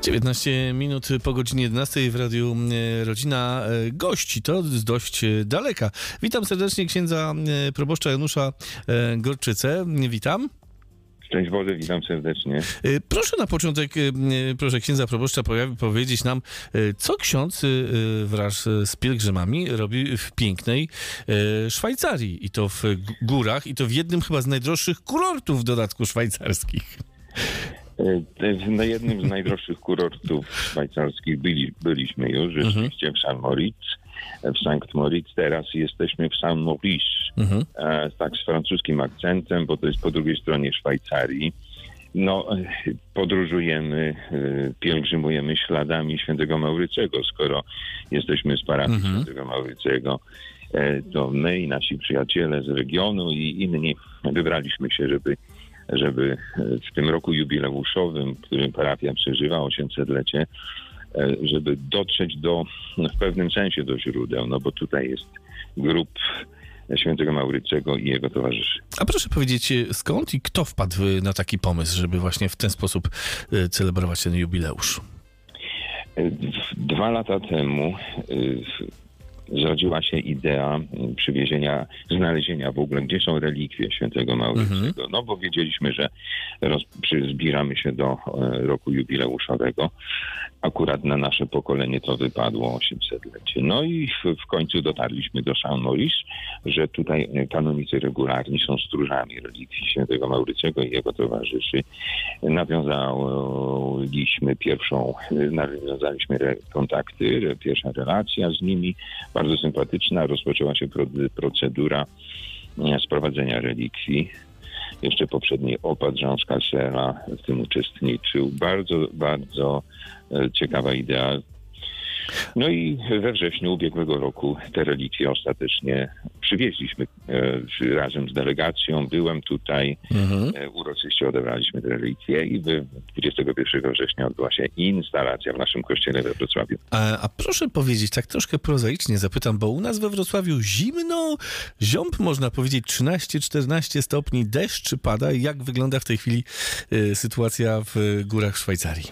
19 minut po godzinie 11 w Radiu Rodzina. Gości to z dość daleka. Witam serdecznie księdza proboszcza Janusza Gorczycę. Witam. Szczęść Boże, witam serdecznie. Proszę na początek, proszę księdza proboszcza powiedzieć nam, co ksiądz wraz z pielgrzymami robi w pięknej Szwajcarii. I to w górach, i to w jednym chyba z najdroższych kurortów w dodatku szwajcarskich. Na jednym z najdroższych kurortów szwajcarskich byliśmy już, rzeczywiście w St. Moritz, w Sankt Moritz. Teraz jesteśmy w St. Maurice, tak z francuskim akcentem, bo to jest po drugiej stronie Szwajcarii. No, podróżujemy, pielgrzymujemy śladami świętego Maurycego. Skoro jesteśmy z parafii świętego Maurycego, to my i nasi przyjaciele z regionu i inni wybraliśmy się, żeby w tym roku jubileuszowym, w którym parafia przeżywa 800-lecie, żeby dotrzeć w pewnym sensie do źródeł, no bo tutaj jest grób świętego Maurycego i jego towarzyszy. A proszę powiedzieć, skąd i kto wpadł na taki pomysł, żeby właśnie w ten sposób celebrować ten jubileusz? 2 lata temu zrodziła się idea znalezienia w ogóle, gdzie są relikwie świętego Maurycego. No bo wiedzieliśmy, że zbieramy się do roku jubileuszowego. Akurat na nasze pokolenie to wypadło 800-lecie. No i w końcu dotarliśmy do St. Maurice, że tutaj kanonicy regularni są stróżami relikwii świętego Maurycego i jego towarzyszy. Nawiązaliśmy kontakty, pierwsza relacja z nimi, bardzo sympatyczna. Rozpoczęła się procedura sprowadzenia relikwii. Jeszcze poprzedni opat Jean Scassera w tym uczestniczył. Bardzo, bardzo ciekawa idea. No i we wrześniu ubiegłego roku te relikwie ostatecznie przywieźliśmy razem z delegacją. Byłem tutaj, uroczyście odebraliśmy te relikwie i 21 września odbyła się instalacja w naszym kościele we Wrocławiu. A proszę powiedzieć, tak troszkę prozaicznie zapytam, bo u nas we Wrocławiu zimno, ziąb można powiedzieć 13-14 stopni, deszcz pada. Jak wygląda w tej chwili sytuacja w górach Szwajcarii?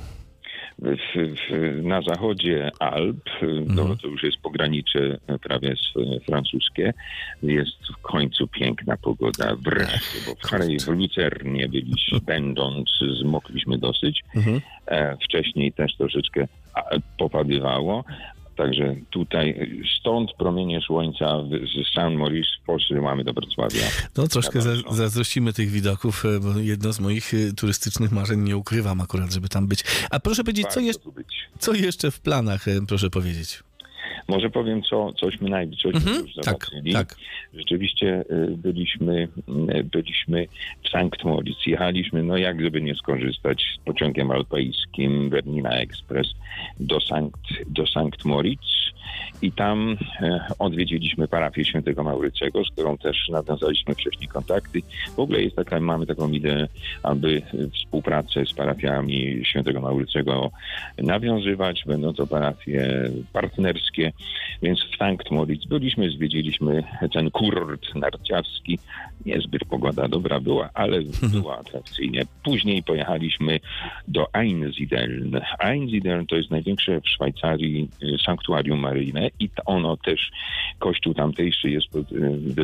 Na zachodzie Alp, to już jest pogranicze prawie francuskie, jest w końcu piękna pogoda. Wreszcie, bo w Lucernie będąc, zmokliśmy dosyć. Wcześniej też troszeczkę popadywało. Także tutaj, stąd promienie słońca z St. Maurice posyłamy do Wrocławia. No troszkę zazdrościmy tych widoków, bo jedno z moich turystycznych marzeń, nie ukrywam akurat, żeby tam być. A proszę powiedzieć, co jeszcze w planach, proszę powiedzieć? Może powiem, cośmy już zobaczyli. Tak. Rzeczywiście byliśmy w Sankt Moritz. Jechaliśmy, jak gdyby nie skorzystać z pociągiem alpejskim Bernina Express do Sankt Moritz i tam odwiedziliśmy parafię świętego Maurycego, z którą też nawiązaliśmy wcześniej kontakty. W ogóle mamy taką ideę, aby współpracę z parafiami świętego Maurycego nawiązywać. Będą to parafie partnerskie, więc w Sankt Moritz zwiedziliśmy ten kurort narciarski. Niezbyt pogoda dobra była, ale była atrakcyjnie. Później pojechaliśmy do Einsiedeln. Einsiedeln to jest największe w Szwajcarii sanktuarium maryjne i ono też, kościół tamtejszy jest